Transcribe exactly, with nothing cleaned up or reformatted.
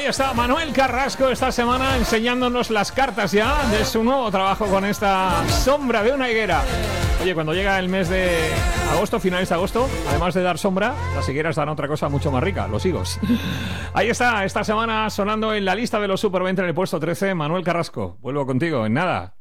está Manuel Carrasco esta semana enseñándonos las cartas ya de su nuevo trabajo con esta Sombra de una higuera. Oye, cuando llega el mes de agosto, finales de agosto, además de dar sombra, las higueras dan otra cosa mucho más rica, los higos. Ahí está, esta semana sonando en la lista de los Super veinte en el puesto trece, Manuel Carrasco. Vuelvo contigo en nada.